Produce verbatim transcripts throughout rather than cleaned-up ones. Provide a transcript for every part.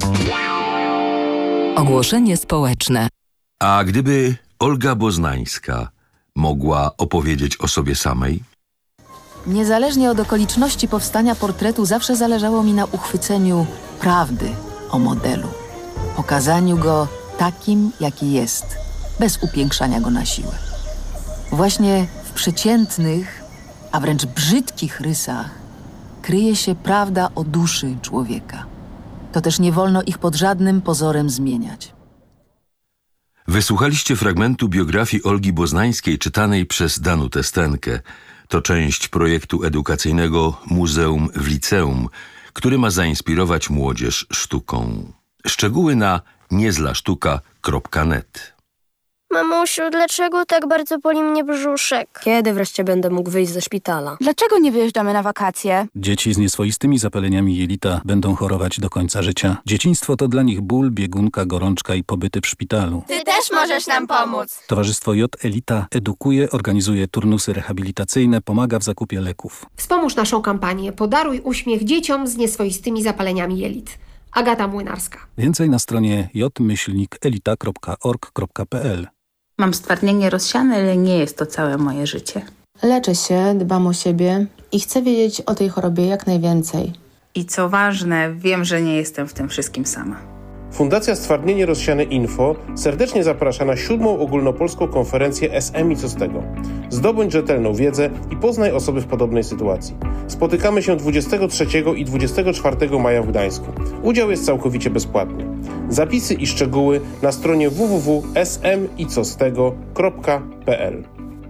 Ogłoszenie społeczne. A gdyby Olga Boznańska mogła opowiedzieć o sobie samej? Niezależnie od okoliczności powstania portretu zawsze zależało mi na uchwyceniu prawdy o modelu. Pokazaniu go takim, jaki jest, bez upiększania go na siłę. Właśnie w przeciętnych, a wręcz brzydkich rysach kryje się prawda o duszy człowieka. To też nie wolno ich pod żadnym pozorem zmieniać. Wysłuchaliście fragmentu biografii Olgi Boznańskiej czytanej przez Danutę Stenkę. To część projektu edukacyjnego Muzeum w Liceum, który ma zainspirować młodzież sztuką. Szczegóły na niezlasztuka kropka net. Mamusiu, dlaczego tak bardzo boli mnie brzuszek? Kiedy wreszcie będę mógł wyjść ze szpitala? Dlaczego nie wyjeżdżamy na wakacje? Dzieci z nieswoistymi zapaleniami jelita będą chorować do końca życia. Dzieciństwo to dla nich ból, biegunka, gorączka i pobyty w szpitalu. Ty też możesz nam pomóc! Towarzystwo J Elita edukuje, organizuje turnusy rehabilitacyjne, pomaga w zakupie leków. Wspomóż naszą kampanię Podaruj uśmiech dzieciom z nieswoistymi zapaleniami jelit. Agata Młynarska. Więcej na stronie j myślnik elita kropka org kropka p l. Mam stwardnienie rozsiane, ale nie jest to całe moje życie. Leczę się, dbam o siebie i chcę wiedzieć o tej chorobie jak najwięcej. I co ważne, wiem, że nie jestem w tym wszystkim sama. Fundacja Stwardnienie Rozsiane Info serdecznie zaprasza na siódmą ogólnopolską konferencję S M i co z tego. Zdobądź rzetelną wiedzę i poznaj osoby w podobnej sytuacji. Spotykamy się dwudziestego trzeciego i dwudziestego czwartego maja w Gdańsku. Udział jest całkowicie bezpłatny. Zapisy i szczegóły na stronie w w w kropka s m i co z tego kropka p l.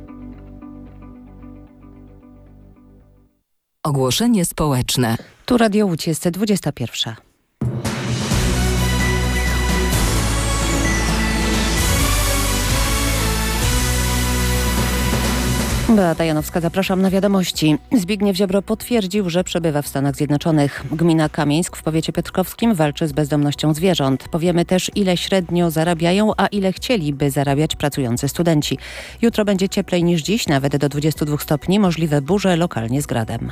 Ogłoszenie społeczne. Tu Radio Łódź, jest dwudziesta pierwsza. Beata Janowska, zapraszam na wiadomości. Zbigniew Ziobro potwierdził, że przebywa w Stanach Zjednoczonych. Gmina Kamieńsk w powiecie piotrkowskim walczy z bezdomnością zwierząt. Powiemy też, ile średnio zarabiają, a ile chcieliby zarabiać pracujący studenci. Jutro będzie cieplej niż dziś, nawet do dwudziestu dwóch stopni, możliwe burze lokalnie z gradem.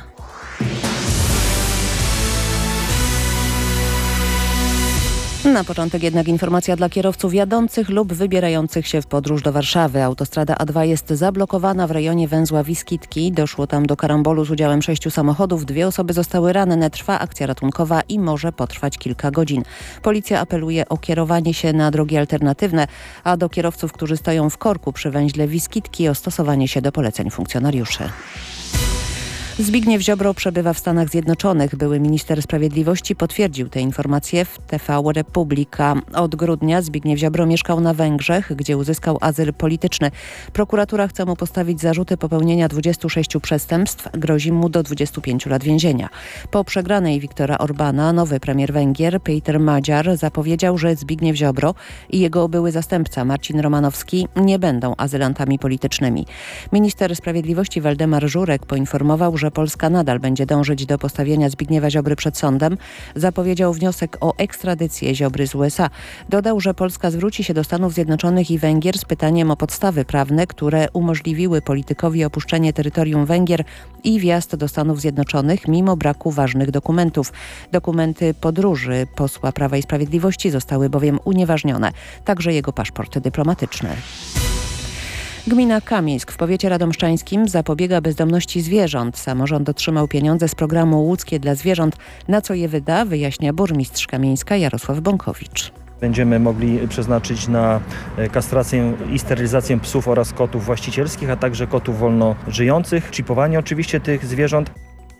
Na początek jednak informacja dla kierowców jadących lub wybierających się w podróż do Warszawy. Autostrada A dwa jest zablokowana w rejonie węzła Wiskitki. Doszło tam do karambolu z udziałem sześciu samochodów. Dwie osoby zostały ranne. Trwa akcja ratunkowa i może potrwać kilka godzin. Policja apeluje o kierowanie się na drogi alternatywne, a do kierowców, którzy stoją w korku przy węźle Wiskitki, o stosowanie się do poleceń funkcjonariuszy. Zbigniew Ziobro przebywa w Stanach Zjednoczonych. Były minister sprawiedliwości potwierdził te informacje w T V Republika. Od grudnia Zbigniew Ziobro mieszkał na Węgrzech, gdzie uzyskał azyl polityczny. Prokuratura chce mu postawić zarzuty popełnienia dwudziestu sześciu przestępstw. Grozi mu do dwudziestu pięciu lat więzienia. Po przegranej Viktora Orbana nowy premier Węgier Péter Magyar zapowiedział, że Zbigniew Ziobro i jego były zastępca Marcin Romanowski nie będą azylantami politycznymi. Minister sprawiedliwości Waldemar Żurek poinformował, że Polska nadal będzie dążyć do postawienia Zbigniewa Ziobry przed sądem. Zapowiedział wniosek o ekstradycję Ziobry z U S A. Dodał, że Polska zwróci się do Stanów Zjednoczonych i Węgier z pytaniem o podstawy prawne, które umożliwiły politykowi opuszczenie terytorium Węgier i wjazd do Stanów Zjednoczonych mimo braku ważnych dokumentów. Dokumenty podróży posła Prawa i Sprawiedliwości zostały bowiem unieważnione, także jego paszport dyplomatyczny. Gmina Kamieńsk w powiecie radomszczańskim zapobiega bezdomności zwierząt. Samorząd otrzymał pieniądze z programu Łódzkie dla zwierząt. Na co je wyda, wyjaśnia burmistrz Kamieńska Jarosław Bąkowicz. Będziemy mogli przeznaczyć na kastrację i sterylizację psów oraz kotów właścicielskich, a także kotów wolno żyjących, czipowanie oczywiście tych zwierząt.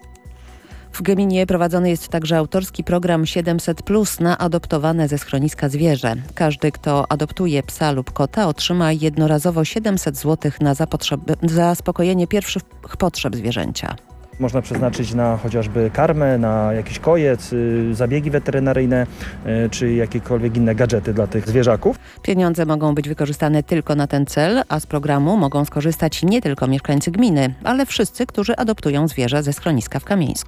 W gminie prowadzony jest także autorski program siedemset plus na adoptowane ze schroniska zwierzę. Każdy, kto adoptuje psa lub kota, otrzyma jednorazowo siedemset złotych na zaspokojenie pierwszych potrzeb zwierzęcia. Można przeznaczyć na chociażby karmę, na jakiś kojec, zabiegi weterynaryjne czy jakiekolwiek inne gadżety dla tych zwierzaków. Pieniądze mogą być wykorzystane tylko na ten cel, a z programu mogą skorzystać nie tylko mieszkańcy gminy, ale wszyscy, którzy adoptują zwierzę ze schroniska w Kamieńsku.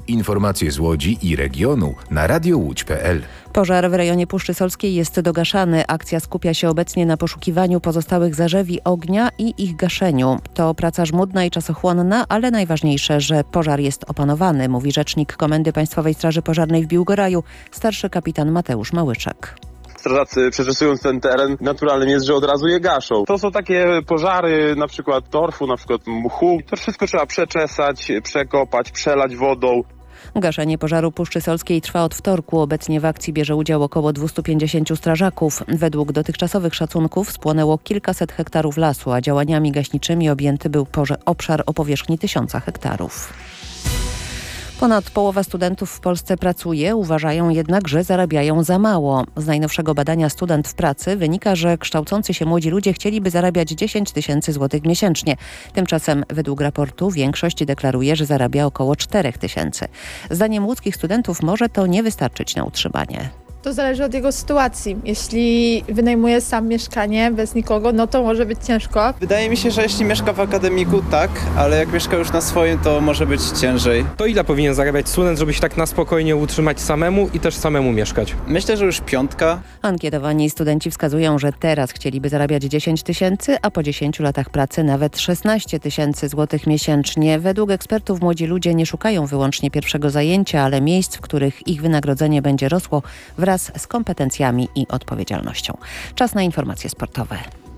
Informacje z Łodzi i regionu na radio łódź kropka p l. Pożar w rejonie Puszczy Solskiej jest dogaszany. Akcja skupia się obecnie na poszukiwaniu pozostałych zarzewi ognia i ich gaszeniu. To praca żmudna i czasochłonna, ale najważniejsze, że pożar jest opanowany, mówi rzecznik Komendy Państwowej Straży Pożarnej w Biłgoraju, starszy kapitan Mateusz Małyczek. Strażacy przeczystując ten teren, naturalnym jest, że od razu je gaszą. To są takie pożary, na przykład torfu, na przykład mchu. To wszystko trzeba przeczesać, przekopać, przelać wodą. Gaszenie pożaru Puszczy Solskiej trwa od wtorku. Obecnie w akcji bierze udział około dwieście pięćdziesiąt strażaków. Według dotychczasowych szacunków spłonęło kilkaset hektarów lasu, a działaniami gaśniczymi objęty był obszar o powierzchni tysiąca hektarów. Ponad połowa studentów w Polsce pracuje, uważają jednak, że zarabiają za mało. Z najnowszego badania Student w pracy wynika, że kształcący się młodzi ludzie chcieliby zarabiać dziesięć tysięcy złotych miesięcznie. Tymczasem według raportu większość deklaruje, że zarabia około cztery tysiące. Zdaniem łódzkich studentów może to nie wystarczyć na utrzymanie. To zależy od jego sytuacji. Jeśli wynajmuje sam mieszkanie bez nikogo, no to może być ciężko. Wydaje mi się, że jeśli mieszka w akademiku, tak, ale jak mieszka już na swoim, to może być ciężej. To ile powinien zarabiać student, żeby się tak na spokojnie utrzymać samemu i też samemu mieszkać? Myślę, że już piątka. Ankietowani studenci wskazują, że teraz chcieliby zarabiać dziesięć tysięcy, a po dziesięciu latach pracy nawet szesnaście tysięcy złotych miesięcznie. Według ekspertów młodzi ludzie nie szukają wyłącznie pierwszego zajęcia, ale miejsc, w których ich wynagrodzenie będzie rosło wraz z kompetencjami i odpowiedzialnością. Czas na informacje sportowe.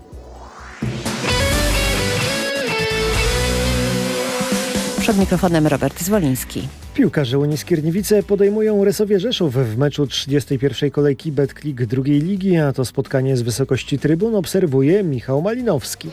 Przed mikrofonem Robert Zwoliński. Piłkarze Unii Skierniewice podejmują Resowie Rzeszów w meczu trzydziestej pierwszej kolejki Betclic drugiej ligi, a to spotkanie z wysokości trybun obserwuje Michał Malinowski.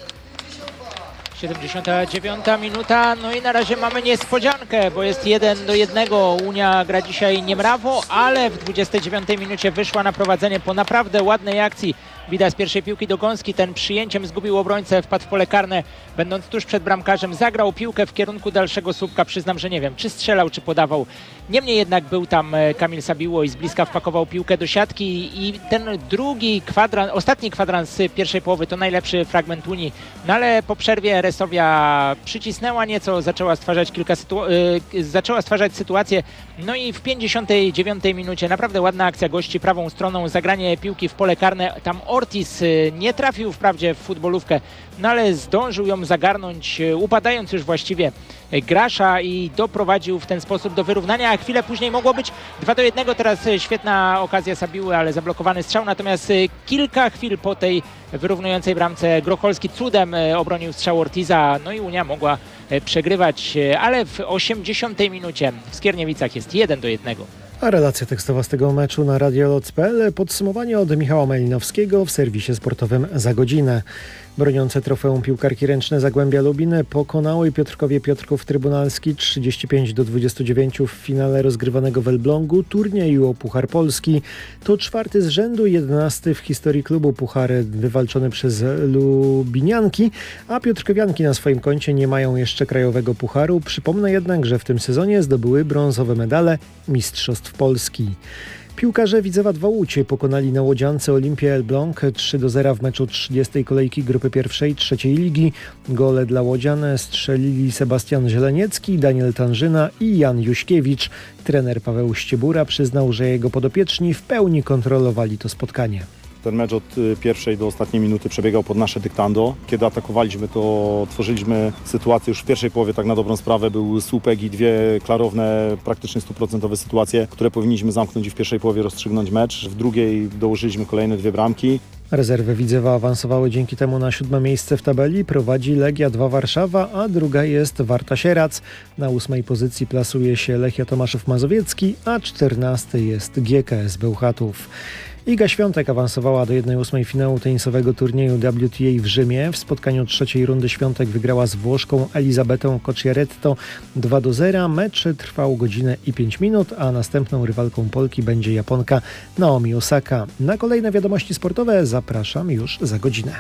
siedemdziesiąta dziewiąta minuta, no i na razie mamy niespodziankę, bo jest jeden do jednego. Unia gra dzisiaj niemrawo, ale w dwudziestej dziewiątej minucie wyszła na prowadzenie po naprawdę ładnej akcji. Widać z pierwszej piłki do Gąski, ten przyjęciem zgubił obrońcę, wpadł w pole karne, będąc tuż przed bramkarzem, zagrał piłkę w kierunku dalszego słupka. Przyznam, że nie wiem, czy strzelał, czy podawał. Niemniej jednak był tam Kamil Sabiło i z bliska wpakował piłkę do siatki i ten drugi kwadrans, ostatni kwadrans z pierwszej połowy to najlepszy fragment Unii. No ale po przerwie Resowia przycisnęła nieco, zaczęła stwarzać kilka sytu- yy, zaczęła stwarzać sytuację. No i w pięćdziesiątej dziewiątej minucie naprawdę ładna akcja gości prawą stroną, zagranie piłki w pole karne. Tam Ortiz nie trafił wprawdzie w futbolówkę, no ale zdążył ją zagarnąć, upadając już właściwie Grasza i doprowadził w ten sposób do wyrównania, a chwilę później mogło być dwa do jednego. Teraz świetna okazja Sabiły, ale zablokowany strzał, natomiast kilka chwil po tej wyrównującej bramce Grocholski cudem obronił strzał Ortiza, no i Unia mogła przegrywać, ale w osiemdziesiątej minucie w Skierniewicach jest jeden do jednego. A relacja tekstowa z tego meczu na radio lot kropka p l. Podsumowanie od Michała Malinowskiego w serwisie sportowym za godzinę. Broniące trofeum piłkarki ręczne Zagłębia Lubin pokonały Piotrkowie Piotrków Trybunalski trzydzieści pięć do dwudziestu dziewięciu w finale rozgrywanego w Elblągu turnieju o Puchar Polski. To czwarty z rzędu, jedenasty w historii klubu puchar wywalczony przez Lubinianki, a Piotrkowianki na swoim koncie nie mają jeszcze krajowego pucharu. Przypomnę jednak, że w tym sezonie zdobyły brązowe medale Mistrzostw Polski. Piłkarze Widzewa dwa Łódź pokonali na łodziance Olimpię Elbląg trzy do zera w meczu trzydziestej kolejki grupy pierwszej trzeciej ligi. Gole dla łodzian strzelili Sebastian Zieleniecki, Daniel Tanżyna i Jan Juśkiewicz. Trener Paweł Ściebura przyznał, że jego podopieczni w pełni kontrolowali to spotkanie. Ten mecz od pierwszej do ostatniej minuty przebiegał pod nasze dyktando. Kiedy atakowaliśmy, to tworzyliśmy sytuację już w pierwszej połowie, tak na dobrą sprawę. Był słupek i dwie klarowne, praktycznie stuprocentowe sytuacje, które powinniśmy zamknąć i w pierwszej połowie rozstrzygnąć mecz. W drugiej dołożyliśmy kolejne dwie bramki. Rezerwy Widzewa awansowały dzięki temu na siódme miejsce w tabeli. Prowadzi Legia dwa Warszawa, a druga jest Warta Sierac. Na ósmej pozycji plasuje się Lechia Tomaszów Mazowiecki, a czternasty jest G K S Bełchatów. Iga Świątek awansowała do jednej ósmej finału tenisowego turnieju W T A w Rzymie. W spotkaniu trzeciej rundy Świątek wygrała z Włoszką Elizabetą Cocciaretto dwa do zera. Mecz trwał godzinę i pięć minut, a następną rywalką Polki będzie Japonka Naomi Osaka. Na kolejne wiadomości sportowe zapraszam już za godzinę.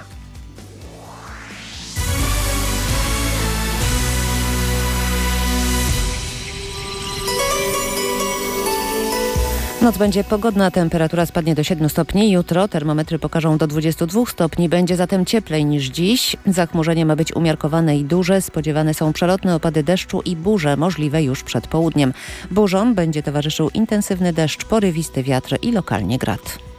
Noc będzie pogodna, temperatura spadnie do siedmiu stopni. Jutro termometry pokażą do dwudziestu dwóch stopni, będzie zatem cieplej niż dziś. Zachmurzenie ma być umiarkowane i duże. Spodziewane są przelotne opady deszczu i burze, możliwe już przed południem. Burzom będzie towarzyszył intensywny deszcz, porywisty wiatr i lokalnie grad.